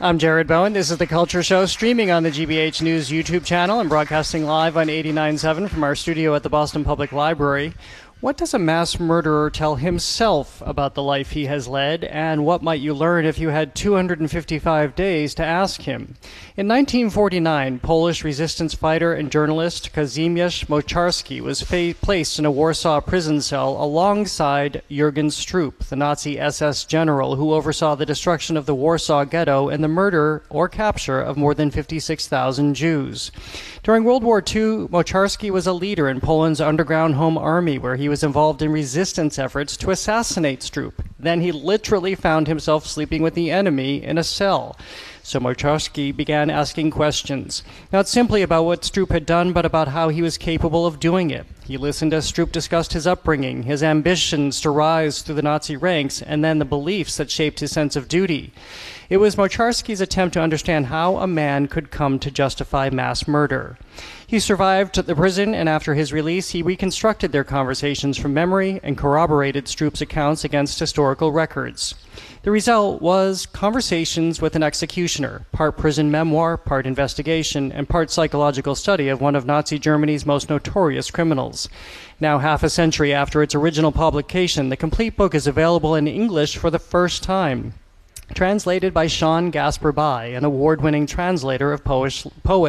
I'm Jared Bowen. This is The Culture Show, streaming on the GBH News YouTube channel and broadcasting live on 89.7 from our studio at the Boston Public Library. What does a mass murderer tell himself about the life he has led, and what might you learn if you had 255 days to ask him? In 1949, Polish resistance fighter and journalist Kazimierz Mocharski was placed in a Warsaw prison cell alongside Jürgen Stroop, the Nazi SS general who oversaw the destruction of the Warsaw Ghetto and the murder or capture of more than 56,000 Jews. During World War II, Mocharski was a leader in Poland's underground home army, where he was involved in resistance efforts to assassinate Stroop. Then he literally found himself sleeping with the enemy in a cell. So Mocharski began asking questions, not simply about what Stroop had done, but about how he was capable of doing it. He listened as Stroop discussed his upbringing, his ambitions to rise through the Nazi ranks, and then the beliefs that shaped his sense of duty. It was Mocharski's attempt to understand how a man could come to justify mass murder. He survived the prison, and after his release, he reconstructed their conversations from memory and corroborated Stroop's accounts against historical records. The result was Conversations with an Executioner, part prison memoir, part investigation, and part psychological study of one of Nazi Germany's most notorious criminals. Now, half a century after its original publication, the complete book is available in English for the first time. Translated by Sean Gasper Bai, an award-winning translator of Polish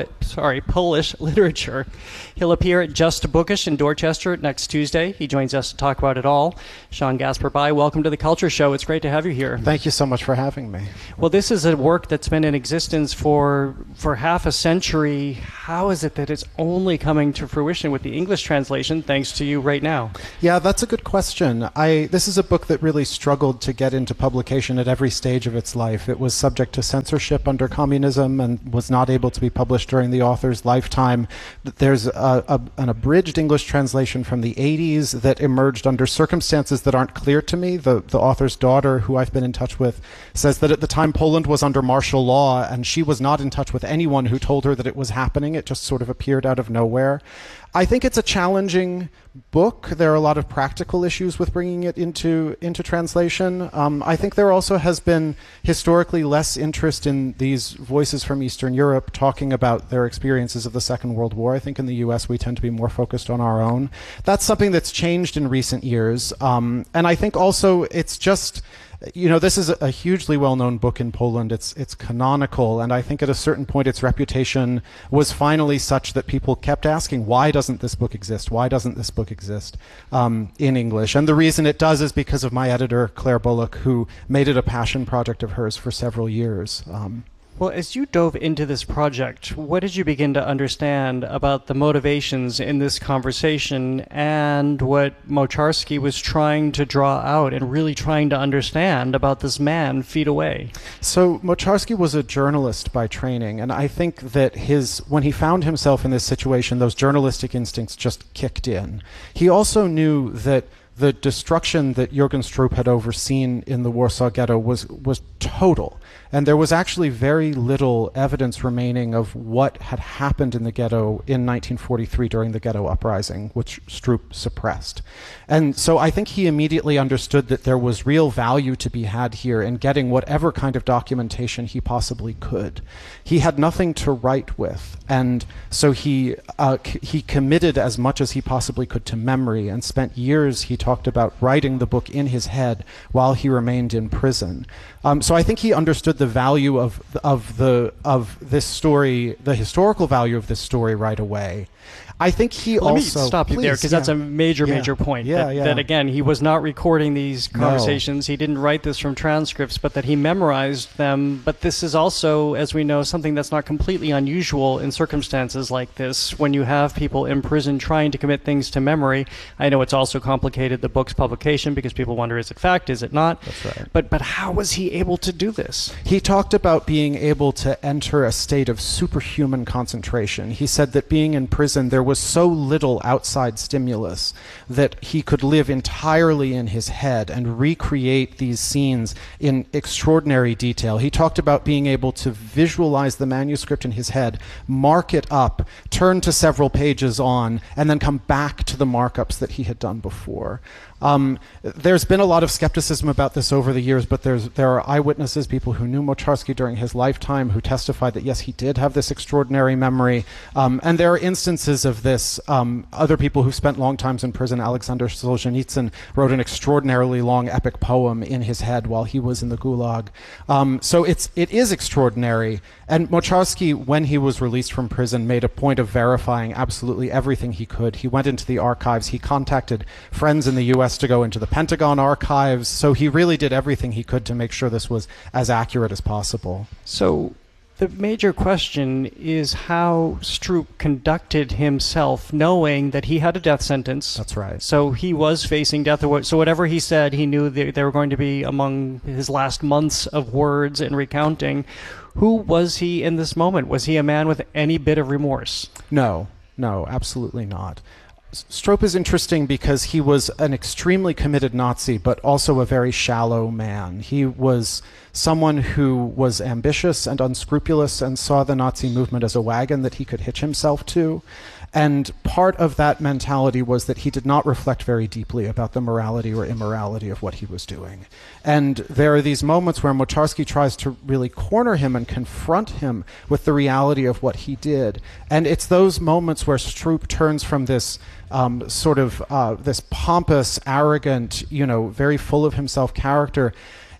literature. He'll appear at Just Bookish in Dorchester next Tuesday. He joins us to talk about it all. Sean Gasper Bai, welcome to The Culture Show. It's great to have you here. Thank you so much for having me. Well, this is a work that's been in existence for half a century. How is it that it's only coming to fruition with the English translation, thanks to you right now? Yeah, that's a good question. This is a book that really struggled to get into publication at every stage of its life. It was subject to censorship under communism and was not able to be published during the author's lifetime. There's an abridged English translation from the 80s that emerged under circumstances that aren't clear to me. The author's daughter, who I've been in touch with, says that at the time Poland was under martial law and she was not in touch with anyone who told her that it was happening. It just sort of appeared out of nowhere. I think it's a challenging book. There are a lot of practical issues with bringing it into translation. I think there also has been historically less interest in these voices from Eastern Europe talking about their experiences of the Second World War. I think in the US we tend to be more focused on our own. That's something that's changed in recent years. And I think also it's just, you know, this is a hugely well-known book in Poland. It's canonical, and I think at a certain point its reputation was finally such that people kept asking, why doesn't this book exist? Why doesn't this book exist in English? And the reason it does is because of my editor, Claire Bullock, who made it a passion project of hers for several years. Well, as you dove into this project, what did you begin to understand about the motivations in this conversation and what Mocharski was trying to draw out and really trying to understand about this man feet away? So Mocharski was a journalist by training, and I think that when he found himself in this situation, those journalistic instincts just kicked in. He also knew that the destruction that Jürgen Stroop had overseen in the Warsaw Ghetto was total. And there was actually very little evidence remaining of what had happened in the ghetto in 1943 during the ghetto uprising, which Stroop suppressed. And so I think he immediately understood that there was real value to be had here in getting whatever kind of documentation he possibly could. He had nothing to write with, and so he committed as much as he possibly could to memory and spent years, he talked about, writing the book in his head while he remained in prison. So I think he understood the value of this story, the historical value of this story right away. I think he Let also... me stop you there, because that's a major point. That, again, he was not recording these conversations. No. He didn't write this from transcripts, but that he memorized them. But this is also, as we know, something that's not completely unusual in circumstances like this, when you have people in prison trying to commit things to memory. I know it's also complicated, the book's publication, because people wonder, is it fact, is it not? That's right. But how was he able to do this? He talked about being able to enter a state of superhuman concentration. He said that being in prison, there was so little outside stimulus that he could live entirely in his head and recreate these scenes in extraordinary detail. He talked about being able to visualize the manuscript in his head, mark it up, turn to several pages on, and then come back to the markups that he had done before. There's been a lot of skepticism about this over the years, but there are eyewitnesses, people who knew Moczarski during his lifetime, who testified that yes, he did have this extraordinary memory. And there are instances of this. Other people who spent long times in prison, Alexander Solzhenitsyn, wrote an extraordinarily long epic poem in his head while he was in the Gulag. So it is extraordinary. And Moczarski, when he was released from prison, made a point of verifying absolutely everything he could. He went into the archives. He contacted friends in the U.S. to go into the Pentagon archives. So he really did everything he could to make sure this was as accurate as possible. So the major question is how Stroop conducted himself, knowing that he had a death sentence. That's right. So he was facing death. So whatever he said, he knew they were going to be among his last months of words and recounting. Who was he in this moment? Was he a man with any bit of remorse? No, absolutely not. Stroop is interesting because he was an extremely committed Nazi, but also a very shallow man. He was someone who was ambitious and unscrupulous and saw the Nazi movement as a wagon that he could hitch himself to. And part of that mentality was that he did not reflect very deeply about the morality or immorality of what he was doing. And there are these moments where Moczarski tries to really corner him and confront him with the reality of what he did. And it's those moments where Stroop turns from this this pompous, arrogant, very full of himself character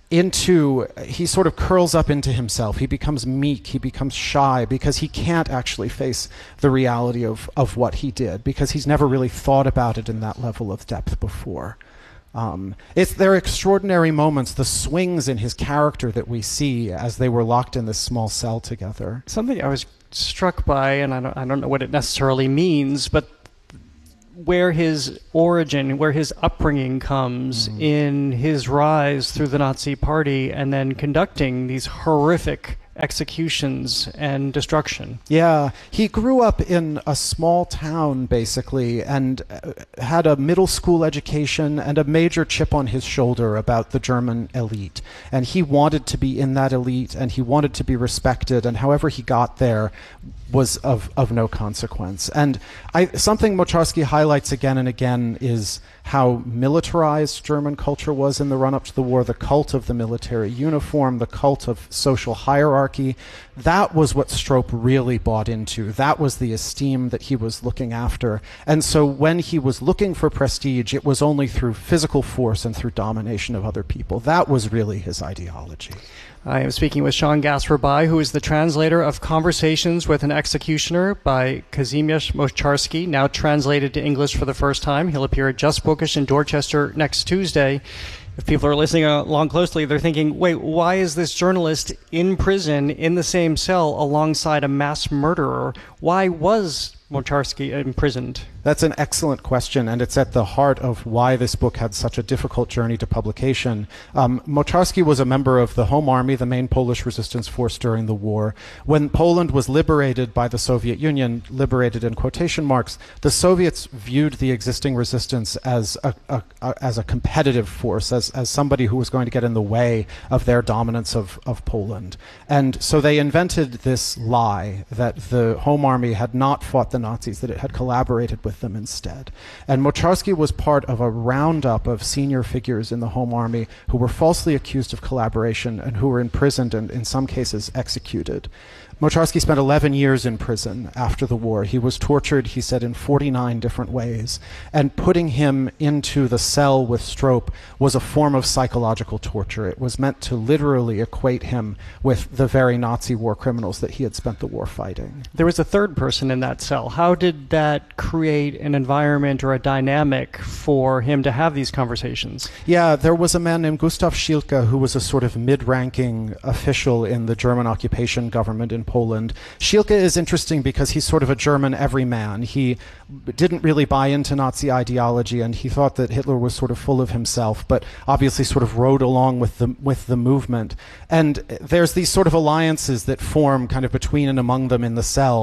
he sort of curls up into himself. He becomes meek, he becomes shy, because he can't actually face the reality of what he did, because he's never really thought about it in that level of depth before. There are extraordinary moments, the swings in his character that we see as they were locked in this small cell together. Something I was struck by, and I don't know what it necessarily means, but where his origin, where his upbringing comes in his rise through the Nazi Party and then conducting these horrific executions and destruction. Yeah, he grew up in a small town, basically, and had a middle school education and a major chip on his shoulder about the German elite. And he wanted to be in that elite, and he wanted to be respected, and however he got there was of no consequence. And something Moczarski highlights again and again is how militarized German culture was in the run-up to the war, the cult of the military uniform, the cult of social hierarchy. That was what Stroop really bought into. That was the esteem that he was looking after. And so when he was looking for prestige, it was only through physical force and through domination of other people. That was really his ideology. I am speaking with Sean Gasper-Bai, who is the translator of Conversations with an Executioner by Kazimierz Moczarski, now translated to English for the first time. He'll appear at Just Bookish in Dorchester next Tuesday. If people are listening along closely, they're thinking, wait, why is this journalist in prison in the same cell alongside a mass murderer? Why was Moczarski imprisoned? That's an excellent question, and it's at the heart of why this book had such a difficult journey to publication. Moczarski was a member of the Home Army, the main Polish resistance force during the war. When Poland was liberated by the Soviet Union, liberated in quotation marks, the Soviets viewed the existing resistance as a competitive force, as somebody who was going to get in the way of their dominance of Poland. And so they invented this lie that the Home Army had not fought the Nazis, that it had collaborated with them instead. And Moczarski was part of a roundup of senior figures in the Home Army who were falsely accused of collaboration and who were imprisoned and in some cases executed. Moczarski spent 11 years in prison after the war. He was tortured, he said, in 49 different ways. And putting him into the cell with Stroop was a form of psychological torture. It was meant to literally equate him with the very Nazi war criminals that he had spent the war fighting. There was a third person in that cell. How did that create an environment or a dynamic for him to have these conversations? Yeah, there was a man named Gustav Schielke who was a sort of mid-ranking official in the German occupation government in Poland. Schielke is interesting because he's sort of a German everyman. He didn't really buy into Nazi ideology, and he thought that Hitler was sort of full of himself, but obviously sort of rode along with the movement. And there's these sort of alliances that form kind of between and among them in the cell.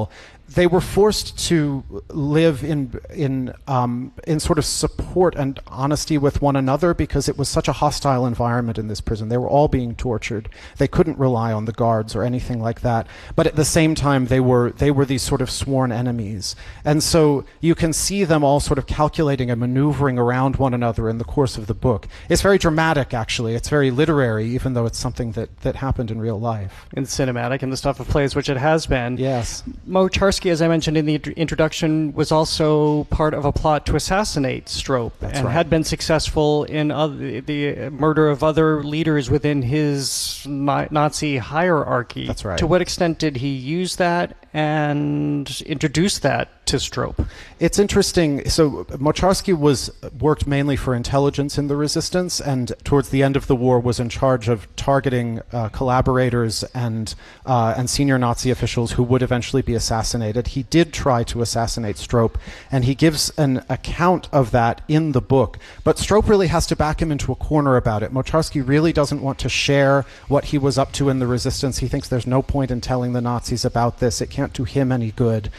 they were forced to live in sort of support and honesty with one another because it was such a hostile environment in this prison. They were all being tortured. They couldn't rely on the guards or anything like that. But at the same time, they were these sort of sworn enemies. And so you can see them all sort of calculating and maneuvering around one another in the course of the book. It's very dramatic, actually. It's very literary, even though it's something that happened in real life. And cinematic in the stuff of plays, which it has been. Yes. Moczarski, as I mentioned in the introduction, was also part of a plot to assassinate Stroop. That's and right. had been successful in the murder of other leaders within his Nazi hierarchy. That's right. To what extent did he use that and introduce that to Stroop? It's interesting. So Moczarski worked mainly for intelligence in the resistance, and towards the end of the war was in charge of targeting collaborators and senior Nazi officials who would eventually be assassinated. He did try to assassinate Stroop, and he gives an account of that in the book. But Stroop really has to back him into a corner about it. Moczarski really doesn't want to share what he was up to in the resistance. He thinks there's no point in telling the Nazis about this. It can't do him any good.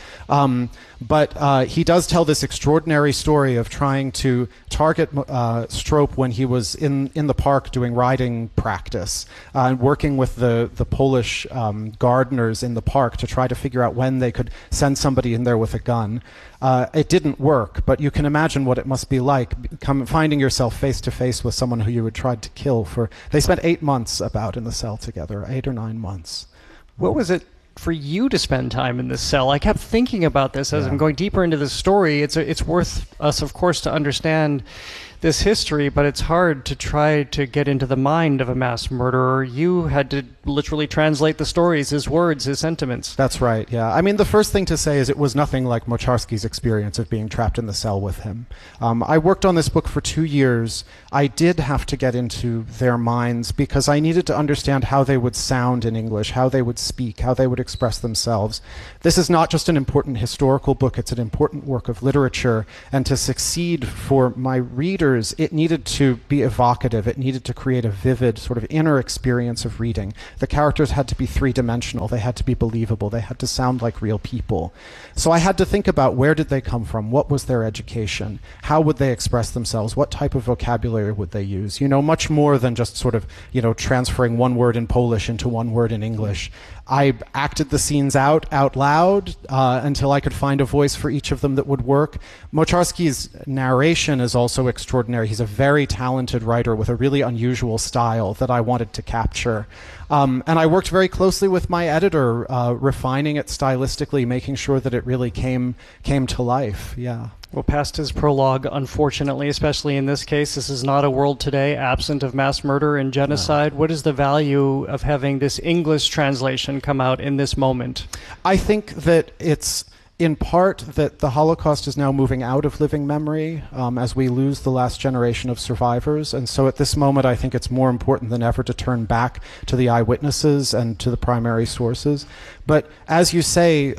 But he does tell this extraordinary story of trying to target Stroop when he was in the park doing riding practice and working with the Polish gardeners in the park to try to figure out when they could send somebody in there with a gun. It didn't work, but you can imagine what it must be like finding yourself face to face with someone who you had tried to kill. They spent 8 months about in the cell together, 8 or 9 months. What was it for you to spend time in this cell? I kept thinking about this as I'm going deeper into the story. It's worth us, of course, to understand this history, but it's hard to try to get into the mind of a mass murderer. You had to literally translate the stories, his words, his sentiments. That's right, yeah. I mean, the first thing to say is it was nothing like Moczarski's experience of being trapped in the cell with him. I worked on this book for 2 years. I did have to get into their minds because I needed to understand how they would sound in English, how they would speak, how they would express themselves. This is not just an important historical book, it's an important work of literature, and to succeed for my readers, it needed to be evocative. It needed to create a vivid sort of inner experience of reading. The characters had to be three-dimensional. They had to be believable. They had to sound like real people. So I had to think about where did they come from? What was their education? How would they express themselves? What type of vocabulary would they use? Much more than just sort of, transferring one word in Polish into one word in English. I acted the scenes out loud until I could find a voice for each of them that would work. Moczarski's narration is also extraordinary. He's a very talented writer with a really unusual style that I wanted to capture. And I worked very closely with my editor, refining it stylistically, making sure that it really came to life. Yeah. Well, past his prologue, unfortunately, especially in this case, this is not a world today absent of mass murder and genocide. No. What is the value of having this English translation come out in this moment? I think that it's in part that the Holocaust is now moving out of living memory as we lose the last generation of survivors. And so at this moment, I think it's more important than ever to turn back to the eyewitnesses and to the primary sources. But as you say,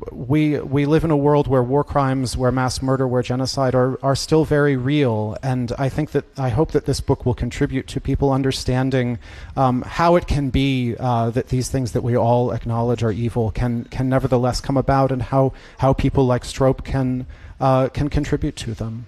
we live in a world where war crimes, where mass murder, where genocide are still very real. And I hope that this book will contribute to people understanding how it can be that these things that we all acknowledge are evil can nevertheless come about, and how people like Stroop can contribute to them.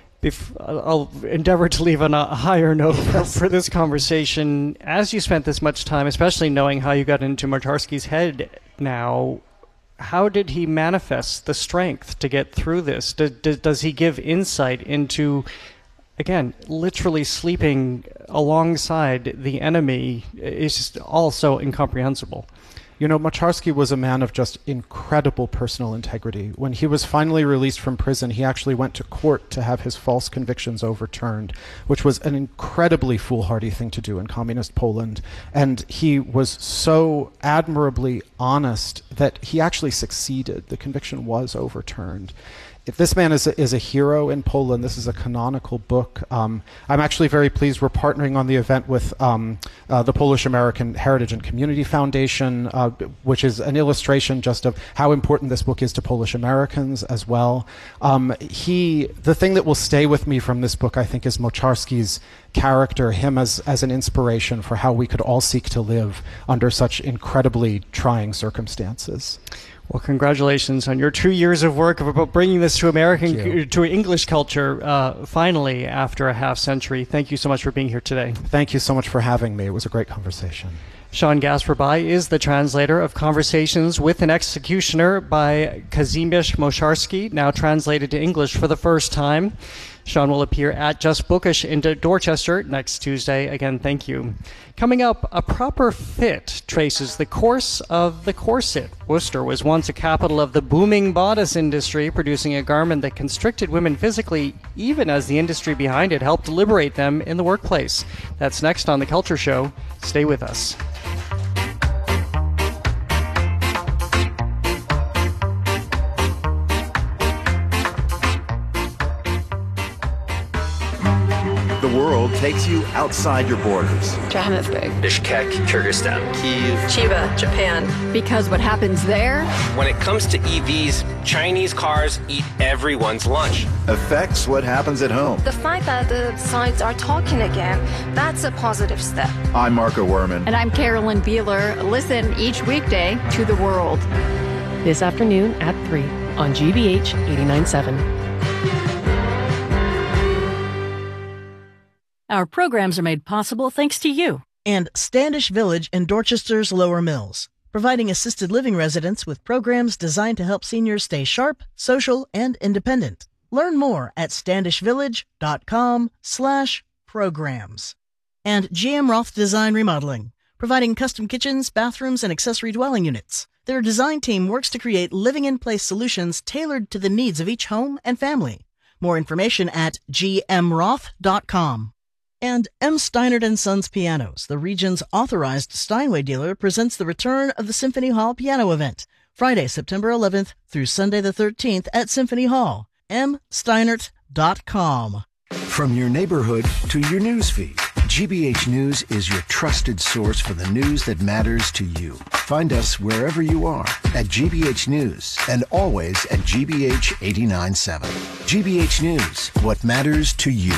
I'll endeavor to leave on a higher note for this conversation. As you spent this much time, especially knowing how you got into Moczarski's head now, how did he manifest the strength to get through this? Does he give insight into, again, literally sleeping alongside the enemy? It's just all so incomprehensible. Moczarski was a man of just incredible personal integrity. When he was finally released from prison, he actually went to court to have his false convictions overturned, which was an incredibly foolhardy thing to do in communist Poland. And he was so admirably honest that he actually succeeded. The conviction was overturned. If this man is a hero in Poland, this is a canonical book. I'm actually very pleased we're partnering on the event with the Polish American Heritage and Community Foundation, which is an illustration just of how important this book is to Polish Americans as well. The thing that will stay with me from this book, I think, is Moczarski's character, him as an inspiration for how we could all seek to live under such incredibly trying circumstances. Well, congratulations on your 2 years of work about bringing this to English culture, finally, after a half century. Thank you so much for being here today. Thank you so much for having me. It was a great conversation. Sean Gasperby is the translator of Conversations with an Executioner by Kazimierz Mosharski, now translated to English for the first time. Sean will appear at Just Bookish in Dorchester next Tuesday. Again, thank you. Coming up, A Proper Fit traces the course of the corset. Worcester was once a capital of the booming bodice industry, producing a garment that constricted women physically, even as the industry behind it helped liberate them in the workplace. That's next on The Culture Show. Stay with us. The world takes you outside your borders. Johannesburg, Bishkek, Kyrgyzstan, Kyiv, Chiba, Japan. Because what happens there? When it comes to EVs, Chinese cars eat everyone's lunch. Affects what happens at home. The fact that the sides are talking again, that's a positive step. I'm Marco Werman. And I'm Carolyn Beeler. Listen each weekday to The World. This afternoon at 3 on GBH 89.7. Our programs are made possible thanks to you. And Standish Village in Dorchester's Lower Mills, providing assisted living residents with programs designed to help seniors stay sharp, social, and independent. Learn more at standishvillage.com/programs. And GM Roth Design Remodeling, providing custom kitchens, bathrooms, and accessory dwelling units. Their design team works to create living-in-place solutions tailored to the needs of each home and family. More information at gmroth.com. And M. Steinert & Sons Pianos, the region's authorized Steinway dealer, presents the return of the Symphony Hall Piano Event, Friday, September 11th through Sunday the 13th at Symphony Hall. msteinert.com. From your neighborhood to your newsfeed, GBH News is your trusted source for the news that matters to you. Find us wherever you are at GBH News and always at GBH 89.7. GBH News, what matters to you.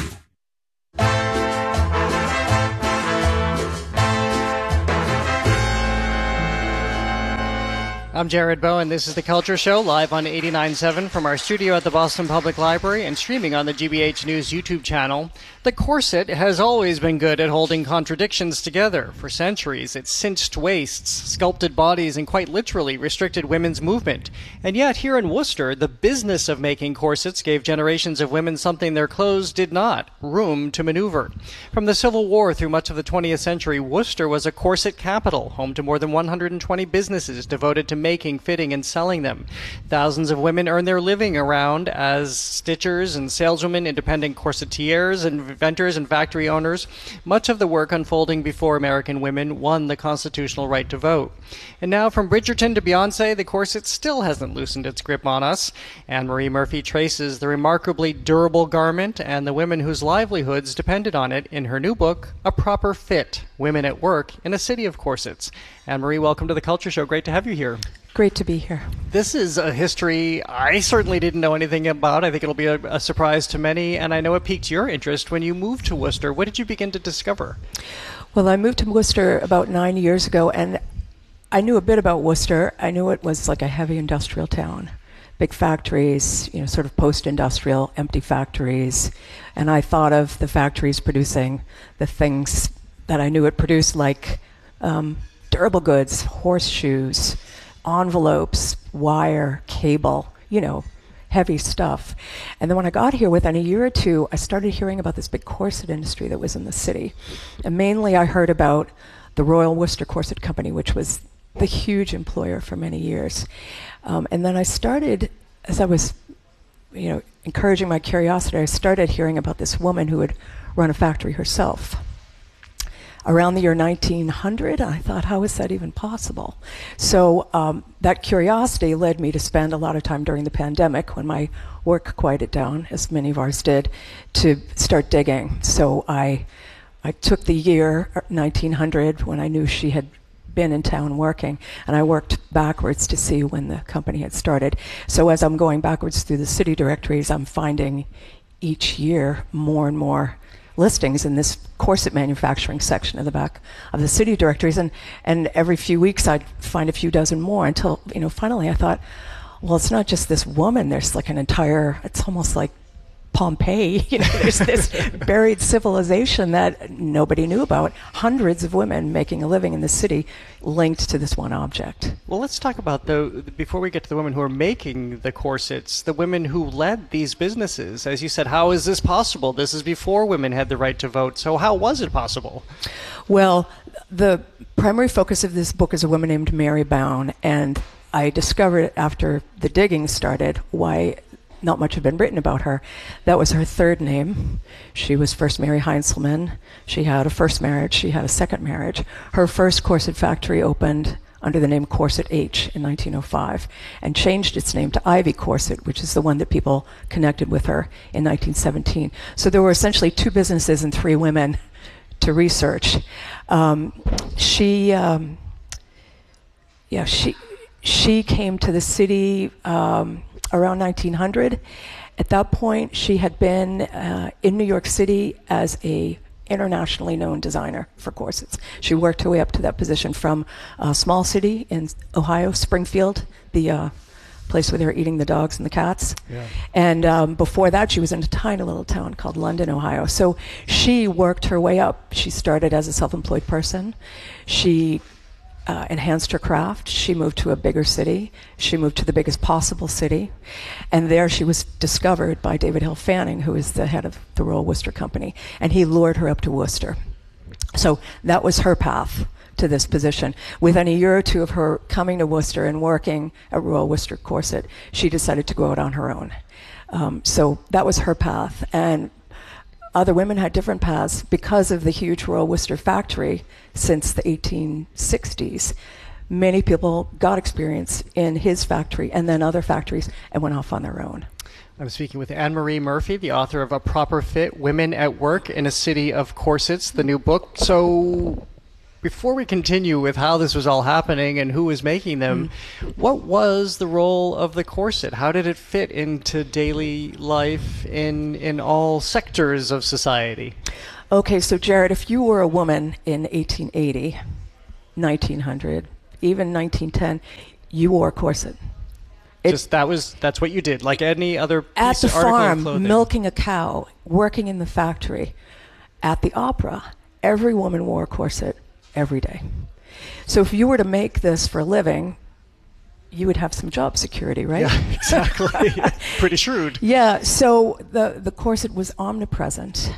I'm Jared Bowen. This is The Culture Show, live on 89.7 from our studio at the Boston Public Library and streaming on the GBH News YouTube channel. The corset has always been good at holding contradictions together. For centuries, it cinched waists, sculpted bodies, and quite literally restricted women's movement. And yet, here in Worcester, the business of making corsets gave generations of women something their clothes did not: room to maneuver. From the Civil War through much of the 20th century, Worcester was a corset capital, home to more than 120 businesses devoted to making, fitting, and selling them. Thousands of women earn their living around as stitchers and saleswomen, independent corsetiers, inventors, and factory owners. Much of the work unfolding before American women won the constitutional right to vote. And now, from Bridgerton to Beyonce, the corset still hasn't loosened its grip on us. Anne-Marie Murphy traces the remarkably durable garment and the women whose livelihoods depended on it in her new book, A Proper Fit: Women at Work in a City of Corsets. Anne-Marie, welcome to The Culture Show. Great to have you here. Great to be here. This is a history I certainly didn't know anything about. I think it'll be a surprise to many, and I know it piqued your interest when you moved to Worcester. What did you begin to discover? Well, I moved to Worcester about 9 years ago, and I knew a bit about Worcester. I knew it was like a heavy industrial town. Big factories, sort of post-industrial, empty factories. And I thought of the factories producing the things that I knew it produced, like durable goods, horseshoes, envelopes, wire, cable, heavy stuff. And then when I got here, within a year or two, I started hearing about this big corset industry that was in the city. And mainly I heard about the Royal Worcester Corset Company, which was the huge employer for many years. And then I started, as I was, encouraging my curiosity, I started hearing about this woman who had run a factory herself. Around the year 1900, I thought, how is that even possible? So that curiosity led me to spend a lot of time during the pandemic, when my work quieted down, as many of ours did, to start digging. So I took the year 1900, when I knew she had been in town working, and I worked backwards to see when the company had started. So as I'm going backwards through the city directories, I'm finding each year more and more listings in this corset manufacturing section in the back of the city directories, and every few weeks I'd find a few dozen more until, finally I thought, well, it's not just this woman. There's like an entire, it's almost like Pompeii, there's this buried civilization that nobody knew about. Hundreds of women making a living in the city linked to this one object. Well, let's talk about, before we get to the women who are making the corsets, the women who led these businesses. As you said, how is this possible? This is before women had the right to vote. So how was it possible? Well, the primary focus of this book is a woman named Mary Bown, and I discovered after the digging started why not much had been written about her. That was her third name. She was first Mary Heinzelman. She had a first marriage. She had a second marriage. Her first corset factory opened under the name Corset H in 1905 and changed its name to Ivy Corset, which is the one that people connected with her in 1917. So there were essentially 2 businesses and 3 women to research. She came to the city around 1900. At that point, she had been in New York City as a internationally known designer for corsets. She worked her way up to that position from a small city in Ohio, Springfield, the place where they were eating the dogs and the cats. Yeah. And before that, she was in a tiny little town called London, Ohio. So she worked her way up. She started as a self-employed person. She enhanced her craft. She moved to a bigger city. She moved to the biggest possible city. And there she was discovered by David Hill Fanning, who is the head of the Royal Worcester Company. And he lured her up to Worcester. So that was her path to this position. Within a year or 2 of her coming to Worcester and working at Royal Worcester Corset, she decided to go out on her own. So that was her path. And other women had different paths because of the huge Royal Worcester factory since the 1860s. Many people got experience in his factory and then other factories and went off on their own. I'm speaking with Anne-Marie Murphy, the author of A Proper Fit, Women at Work in a City of Corsets, the new book. So before we continue with how this was all happening and who was making them, what was the role of the corset? How did it fit into daily life in all sectors of society? Okay, so Jared, if you were a woman in 1880, 1900, even 1910, you wore a corset. That's what you did, like any other piece of article of clothing. At the farm, milking a cow, working in the factory, at the opera, every woman wore a corset every day. So if you were to make this for a living, you would have some job security, right? Yeah, exactly. Pretty shrewd. Yeah, so the corset was omnipresent.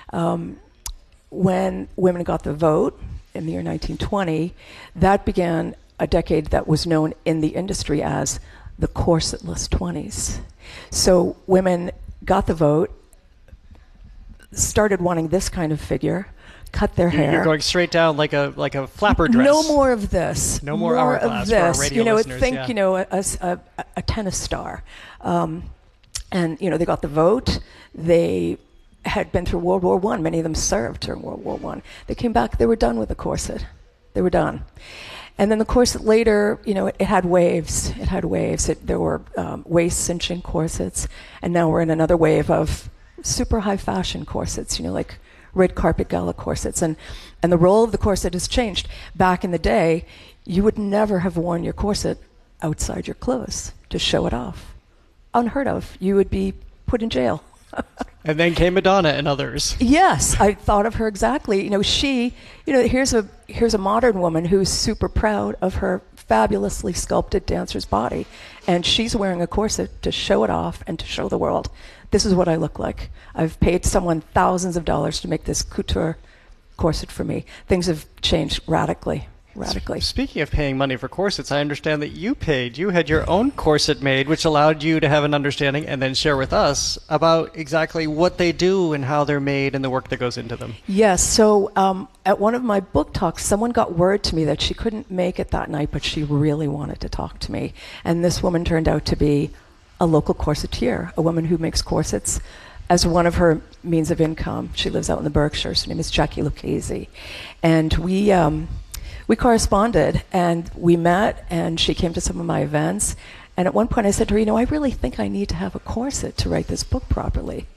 When women got the vote in the year 1920, that began a decade that was known in the industry as the corsetless 20s. So women got the vote, started wanting this kind of figure, cut their hair. You're going straight down like a flapper dress. No more of this. No more hourglass for our radio listeners. A tennis star. And, they got the vote. They had been through World War I. Many of them served during World War I. They came back. They were done with the corset. They were done. And then the corset later, it had waves. It had waves. There were waist cinching corsets. And now we're in another wave of super high fashion corsets, like red carpet gala corsets. And the role of the corset has changed. Back in the day, you would never have worn your corset outside your clothes to show it off. Unheard of. You would be put in jail. And then came Madonna and others. Yes, I thought of her exactly. Here's a modern woman who's super proud of her fabulously sculpted dancer's body, and she's wearing a corset to show it off and to show the world. This is what I look like. I've paid someone thousands of dollars to make this couture corset for me. Things have changed radically. Speaking of paying money for corsets, I understand that you had your own corset made, which allowed you to have an understanding and then share with us about exactly what they do and how they're made and the work that goes into them. Yes, so at one of my book talks, someone got word to me that she couldn't make it that night, but she really wanted to talk to me. And this woman turned out to be a local corsetier, a woman who makes corsets as one of her means of income. She lives out in the Berkshires. Her name is Jackie Lucchese. And we corresponded, and we met, and she came to some of my events. And at one point I said to her, I really think I need to have a corset to write this book properly.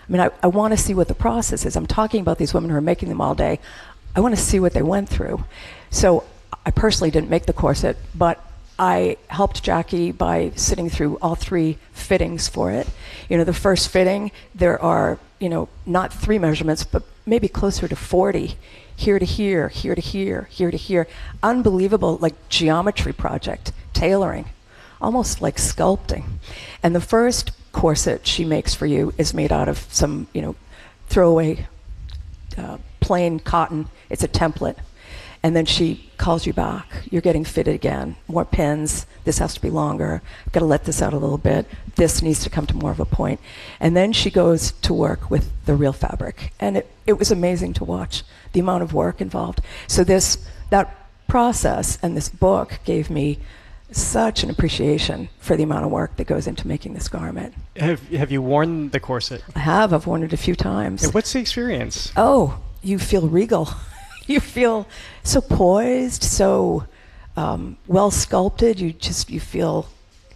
I mean, I want to see what the process is. I'm talking about these women who are making them all day. I want to see what they went through. So I personally didn't make the corset, but I helped Jackie by sitting through all 3 fittings for it. You know, the first fitting, there are, you know, not 3 measurements, but maybe closer to 40. Here to here, here to here, here to here. Unbelievable, like geometry project, tailoring, almost like sculpting. And the first corset she makes for you is made out of some, you know, throwaway plain cotton. It's a template. And then she calls you back. You're getting fitted again. More pins. This has to be longer. I've got to let this out a little bit. This needs to come to more of a point. And then she goes to work with the real fabric. And it was amazing to watch the amount of work involved. So that process and this book gave me such an appreciation for the amount of work that goes into making this garment. Have you worn the corset? I have. I've worn it a few times. And what's the experience? Oh, you feel regal. You feel so poised, so well sculpted. You feel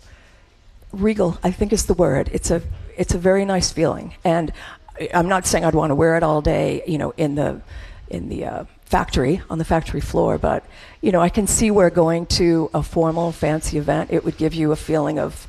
regal, I think is the word. It's a very nice feeling. And I'm not saying I'd want to wear it all day, you know, in the factory, on the factory floor, but you know, I can see where going to a formal, fancy event, it would give you a feeling of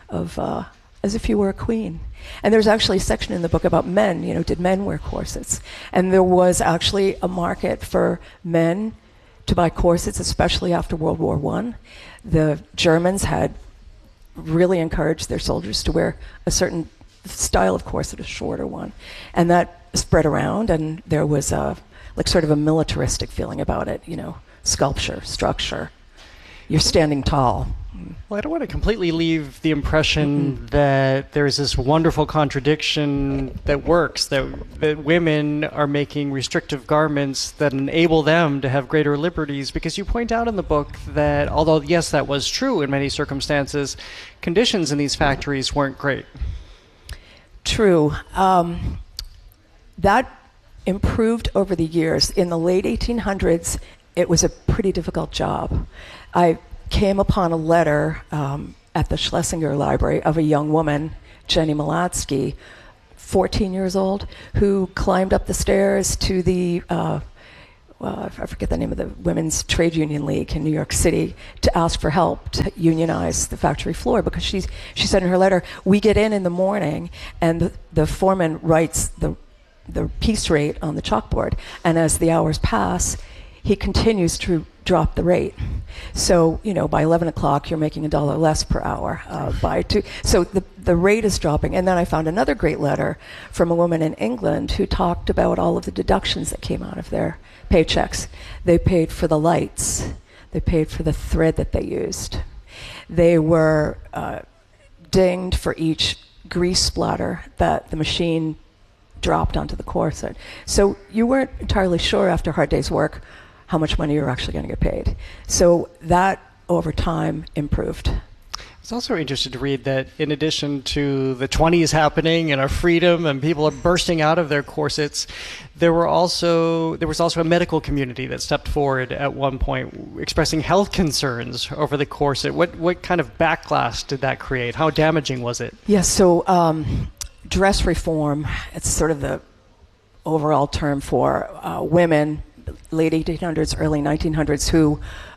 as if you were a queen. And there's actually a section in the book about men, you know, did men wear corsets? And there was actually a market for men to buy corsets, especially after World War I. The Germans had really encouraged their soldiers to wear a certain style of corset, a shorter one. And that spread around, and there was like sort of a militaristic feeling about it, you know, sculpture, structure. You're standing tall. Well, I don't want to completely leave the impression that there's this wonderful contradiction that works, that women are making restrictive garments that enable them to have greater liberties, because you point out in the book that although, yes, that was true in many circumstances, conditions in these factories weren't great. True. That improved over the years. In the late 1800s, it was a pretty difficult job. I came upon a letter at the Schlesinger Library of a young woman, Jenny Malatsky, 14 years old, who climbed up the stairs to the, I forget the name of the Women's Trade Union League in New York City, to ask for help to unionize the factory floor, because she said in her letter, we get in the morning and the foreman writes the piece rate on the chalkboard, and as the hours pass, he continues to drop the rate. So, you know, by 11 o'clock, you're making $1 less per hour. By 2, so the rate is dropping. And then I found another great letter from a woman in England who talked about all of the deductions that came out of their paychecks. They paid for the lights. They paid for the thread that they used. They were dinged for each grease splatter that the machine dropped onto the corset. So you weren't entirely sure after a hard day's work how much money you're actually going to get paid. So that, over time, improved. I was also interested to read that in addition to the 20s happening and our freedom and people are bursting out of their corsets, there was also a medical community that stepped forward at one point expressing health concerns over the corset. What kind of backlash did that create? How damaging was it? Yes, so dress reform, it's sort of the overall term for women, late 1800s, early 1900s, who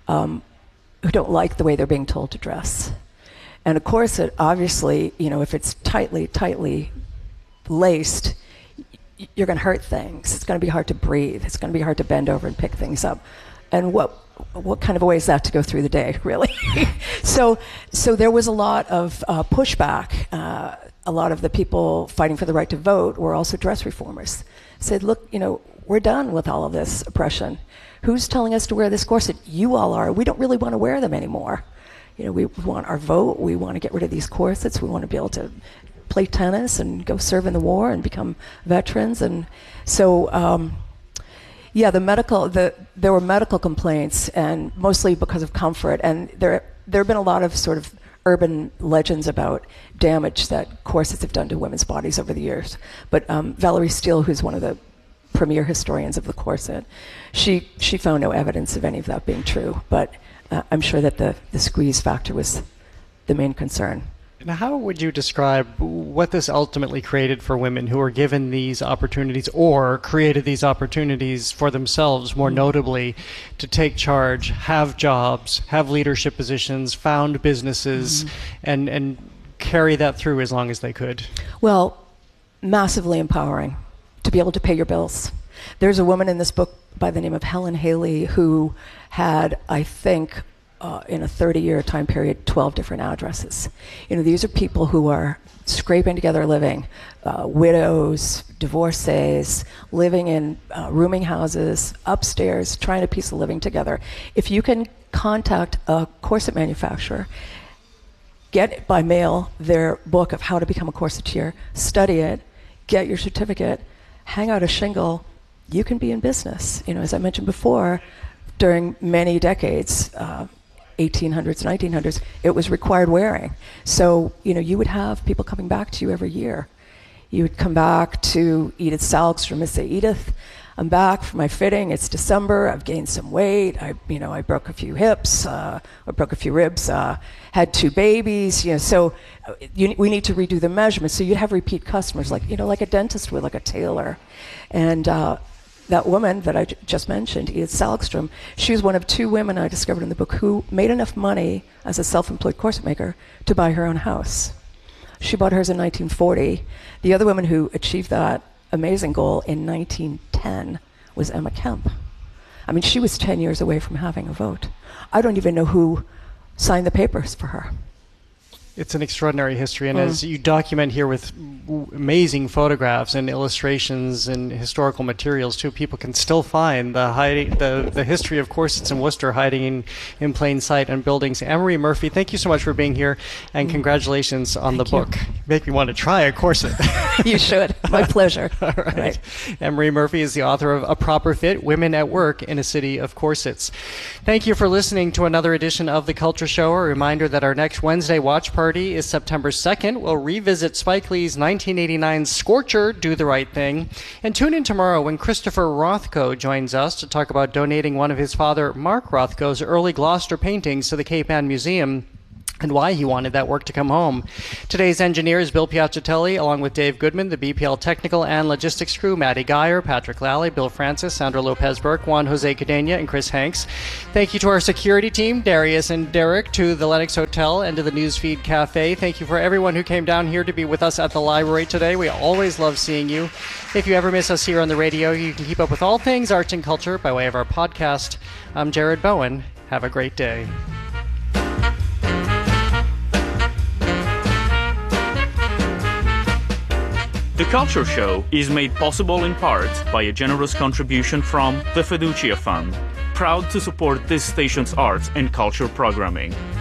don't like the way they're being told to dress. And a corset, obviously, you know, if it's tightly laced, you're going to hurt things. It's going to be hard to breathe. It's going to be hard to bend over and pick things up. And what kind of a way is that to go through the day, really? So there was a lot of pushback. A lot of the people fighting for the right to vote were also dress reformers. Said, look, you know, we're done with all of this oppression. Who's telling us to wear this corset? You all are. We don't really want to wear them anymore. You know, we want our vote. We want to get rid of these corsets. We want to be able to play tennis and go serve in the war and become veterans. And so, yeah, there were medical complaints, and mostly because of comfort. And there have been a lot of sort of urban legends about damage that corsets have done to women's bodies over the years. But Valerie Steele, who's one of the premier historians of the corset, she found no evidence of any of that being true. But I'm sure that the squeeze factor was the main concern. And how would you describe what this ultimately created for women who were given these opportunities or created these opportunities for themselves, more notably, to take charge, have jobs, have leadership positions, found businesses, and carry that through as long as they could? Well, massively empowering to be able to pay your bills. There's a woman in this book by the name of Helen Haley who had, I think, in a 30-year time period, 12 different addresses. These are people who are scraping together a living, widows, divorcees, living in rooming houses, upstairs, trying to piece a living together. If you can contact a corset manufacturer, get by mail their book of how to become a corsetier, study it, get your certificate, hang out a shingle, you can be in business. As I mentioned before, during many decades, 1800s, 1900s, it was required wearing. So, you would have people coming back to you every year. You would come back to Edith Salkstrom and say, Edith, I'm back for my fitting. It's December. I've gained some weight. I broke a few hips. I broke a few ribs. Had 2 babies. So we need to redo the measurements. So you'd have repeat customers, like a dentist would, like a tailor. And that woman that I just mentioned, Edith Salkstrom, she was one of 2 women I discovered in the book who made enough money as a self-employed corset maker to buy her own house. She bought hers in 1940. The other woman who achieved that amazing goal in 1910 was Emma Kemp. I mean, she was 10 years away from having a vote. I don't even know who signed the papers for her. It's an extraordinary history, and as you document here with amazing photographs and illustrations and historical materials too, people can still find the history of corsets in Worcester hiding in plain sight on buildings. Anne-Marie Murphy, thank you so much for being here, and congratulations on the book. Make me want to try a corset. You should. My pleasure. All right. Anne-Marie Murphy is the author of A Proper Fit, Women at Work in a City of Corsets. Thank you for listening to another edition of The Culture Show. A reminder that our next Wednesday watch party is September 2nd. We'll revisit Spike Lee's 1989 Scorcher, Do the Right Thing. And tune in tomorrow when Christopher Rothko joins us to talk about donating one of his father, Mark Rothko's early Gloucester paintings to the Cape Ann Museum, and why he wanted that work to come home. Today's engineer is Bill Piacitelli, along with Dave Goodman, the BPL technical and logistics crew, Maddie Geyer, Patrick Lally, Bill Francis, Sandra Lopez-Burke, Juan Jose Cadena, and Chris Hanks. Thank you to our security team, Darius and Derek, to the Lennox Hotel, and to the Newsfeed Cafe. Thank you for everyone who came down here to be with us at the library today. We always love seeing you. If you ever miss us here on the radio, you can keep up with all things arts and culture by way of our podcast. I'm Jared Bowen. Have a great day. The Culture Show is made possible in part by a generous contribution from the Fiducia Fund, proud to support this station's arts and culture programming.